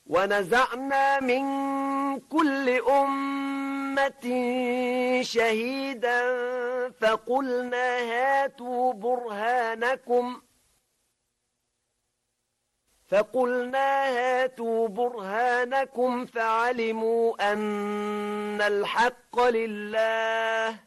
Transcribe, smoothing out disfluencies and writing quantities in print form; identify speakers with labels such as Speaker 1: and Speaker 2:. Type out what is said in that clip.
Speaker 1: ونزعنا من كل أمة شهيدا فقلنا هاتوا برهانكم فعلموا أن الحق لله